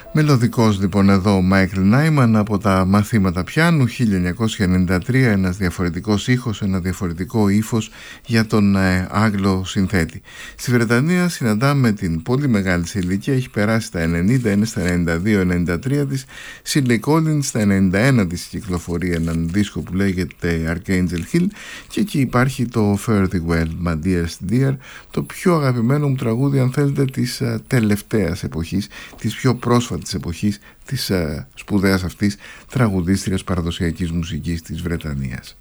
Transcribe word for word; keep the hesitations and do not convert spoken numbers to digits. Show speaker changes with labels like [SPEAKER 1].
[SPEAKER 1] Μελωδικός λοιπόν εδώ ο Μάικλ Νάιμαν από τα μαθήματα πιάνου χίλια εννιακόσια ενενήντα τρία, ένας διαφορετικός ήχος, ένα διαφορετικό ύφος για τον ε, Άγγλο συνθέτη. Στη Βρετανία συναντάμε την πολύ μεγάλη σε ηλικία, έχει περάσει τα ενενήντα, είναι στα ενενήντα δύο ενενήντα τρία της, Shirley Collins στα ενενήντα ένα της κυκλοφορεί έναν δίσκο που λέγεται Archangel Hill, και εκεί υπάρχει το Fare Thee Well, My Dearest Dear, το πιο αγαπημένο μου τραγούδι αν θέλετε της uh, τελευταίας εποχής, της πιο πρόσφατης της εποχής της uh, σπουδαίας αυτής τραγουδίστριας παραδοσιακής μουσικής της Βρετανίας.